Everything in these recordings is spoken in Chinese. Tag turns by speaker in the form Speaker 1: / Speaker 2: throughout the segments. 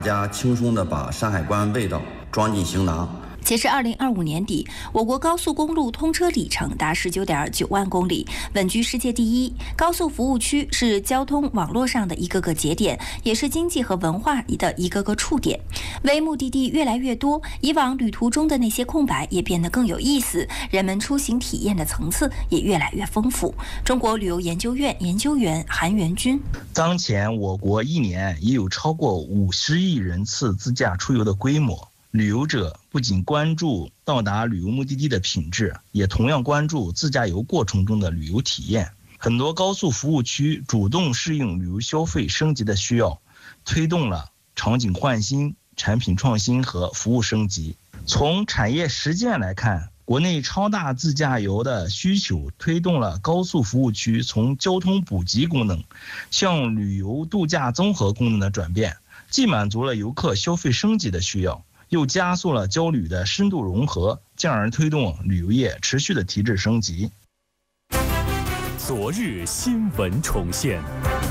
Speaker 1: 大家轻松地把山海关味道装进行囊。
Speaker 2: 截至2025年底，我国高速公路通车里程达19.9万公里，稳居世界第一。高速服务区是交通网络上的一个个节点，也是经济和文化的一个个触点。为目的地越来越多，以往旅途中的那些空白也变得更有意思，人们出行体验的层次也越来越丰富。中国旅游研究院研究员韩元军：
Speaker 3: 当前我国一年已有超过50亿人次自驾出游的规模。旅游者不仅关注到达旅游目的地的品质，也同样关注自驾游过程中的旅游体验。很多高速服务区主动适应旅游消费升级的需要，推动了场景换新、产品创新和服务升级。从产业实践来看，国内超大自驾游的需求推动了高速服务区从交通补给功能向旅游度假综合功能的转变，既满足了游客消费升级的需要，又加速了交旅的深度融合，进而推动旅游业持续的提质升级。
Speaker 4: 昨日新闻重现，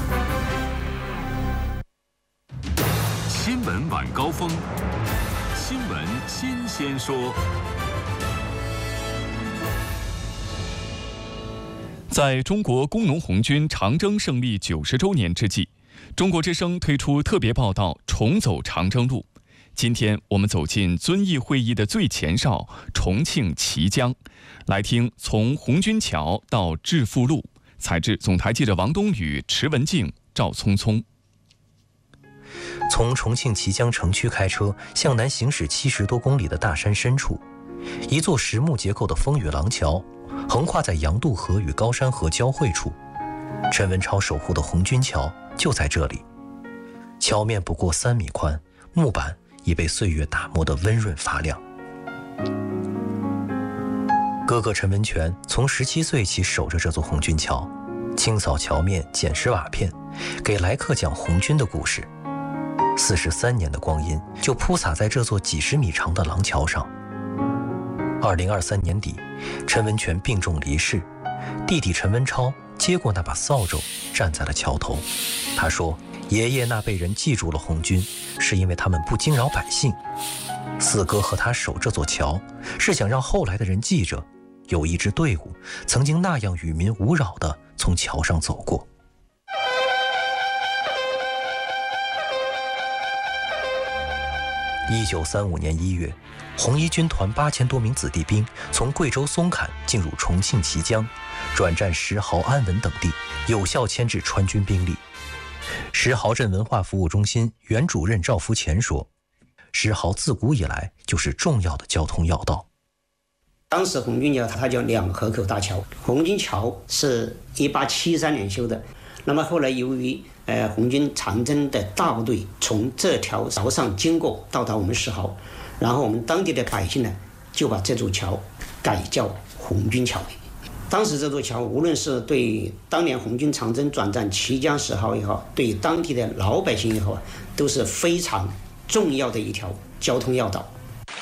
Speaker 5: 新闻晚高峰，新闻新鲜说。
Speaker 4: 在中国工农红军长征胜利90周年之际，中国之声推出特别报道《重走长征路》。今天我们走进遵义会议的最前哨重庆綦江，来听从红军桥到致富路。采自总台记者王冬雨、池文静、赵聪聪。
Speaker 6: 从重庆綦江城区开车向南行驶70多公里的大山深处，一座实木结构的风雨廊桥横跨在杨渡河与高山河交汇处。陈文超守护的红军桥就在这里，桥面不过3米宽，木板已被岁月打磨得温润发亮。哥哥陈文全从17岁起守着这座红军桥，清扫桥面、捡拾瓦片，给来客讲红军的故事。43年的光阴就铺洒在这座几十米长的廊桥上。2023年底，陈文全病重离世，弟弟陈文超接过那把扫帚，站在了桥头。他说，爷爷那辈人记住了红军，是因为他们不惊扰百姓。四哥和他守这座桥，是想让后来的人记着，有一支队伍曾经那样与民无扰地从桥上走过。1935年1月，红一军团8000多名子弟兵从贵州松坎进入重庆綦江，转战石壕、安稳等地，有效牵制川军兵力。石壕镇文化服务中心原主任赵福前说，石壕自古以来就是重要的交通要道。
Speaker 7: 当时红军桥它叫两河口大桥，红军桥是1873年修的。那么后来由于红军长征的大部队从这条桥上经过，到达我们石壕，然后我们当地的百姓呢就把这座桥改叫红军桥。当时这座桥无论是对当年红军长征转战綦江石壕也好，对当地的老百姓也好，都是非常重要的一条交通要道。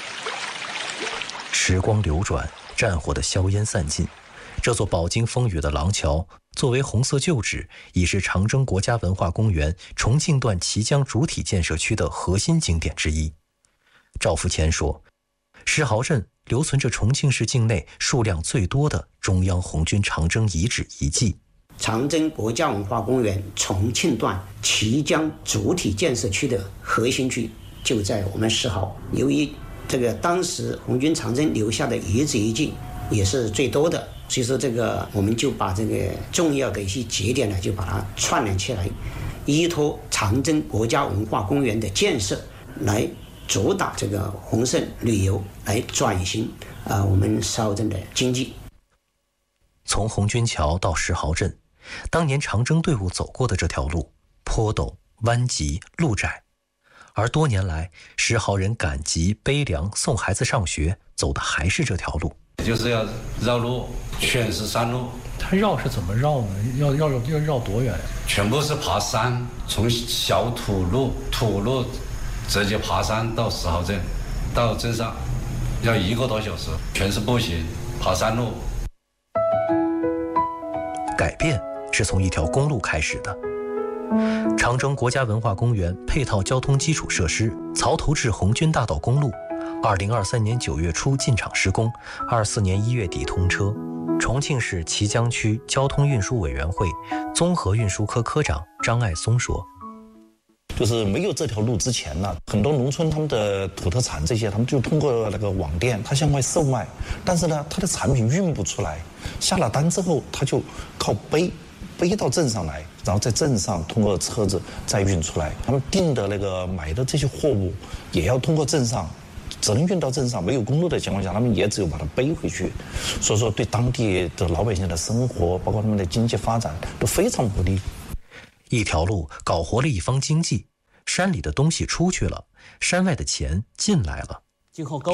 Speaker 6: 时光流转，战火的硝烟散尽，这座饱经风雨的廊桥作为红色旧址，已是长征国家文化公园重庆段綦江主体建设区的核心景点之一。赵福前说，石壕镇留存着重庆市境内数量最多的中央红军长征遗址遗迹。
Speaker 7: 长征国家文化公园重庆段綦江主体建设区的核心区就在我们石壕。由于这个当时红军长征留下的遗址遗迹也是最多的，所以说这个我们就把这个重要的一些节点呢，就把它串联起来，依托长征国家文化公园的建设来主打这个红色旅游，来转型我们石壕镇的经济。
Speaker 6: 从红军桥到石壕镇，当年长征队伍走过的这条路坡陡、弯急、路窄，而多年来石壕人赶集、背粮、送孩子上学，走的还是这条路。
Speaker 8: 就是要绕路，全是山路。
Speaker 9: 它绕是怎么绕呢？要绕多远？
Speaker 8: 全部是爬山，从小土路直接爬山到石壕镇，到镇上要1个多小时，全是步行爬山路。
Speaker 6: 改变是从一条公路开始的。 长征国家文化公园配套交通基础设施曹头至红军大道公路，2023年9月初进场施工，24年1月底通车。重庆市綦江区交通运输委员会综合运输科科长张爱松说：“
Speaker 10: 就是没有这条路之前呢，很多农村他们的土特产这些，他们就通过那个网店，他向外售卖，但是呢，他的产品运不出来，下了单之后，他就靠背到镇上来，然后在镇上通过车子再运出来。他们订的那个买的这些货物，也要通过镇上。”只能运到镇上，没有公路的情况下，他们也只有把它背回去，所以说对当地的老百姓的生活，包括他们的经济发展都非常不利。
Speaker 6: 一条路搞活了一方经济，山里的东西出去了，山外的钱进来了。
Speaker 11: 今后高